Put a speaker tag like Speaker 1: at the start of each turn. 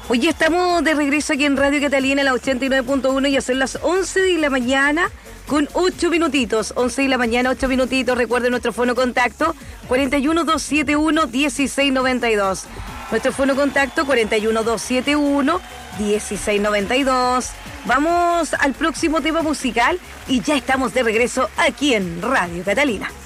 Speaker 1: Hoy estamos de regreso aquí en Radio Catalina, la 89.1, y son las 11 de la mañana con 8 minutitos. 11 de la mañana, 8 minutitos. Recuerden nuestro fono contacto 41271-1692. Nuestro fono contacto 41271-1692. Vamos al próximo tema musical y ya estamos de regreso aquí en Radio Catalina.